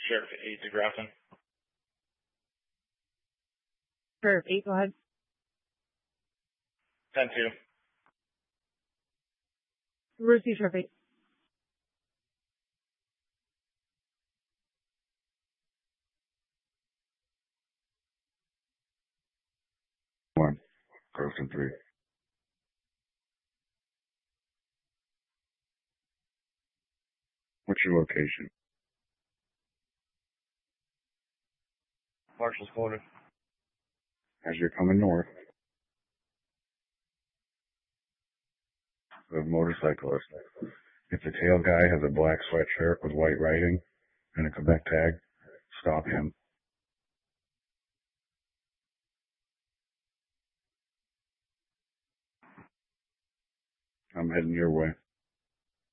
Sheriff 8 to Grafton. Sheriff 8, go ahead. 10-2. Receive Sheriff 8. One. Grafton 3. What's your location? Marshall's Corner. As you're coming north, the motorcyclist. If the tail guy has a black sweatshirt with white writing and a Quebec tag, stop him. I'm heading your way.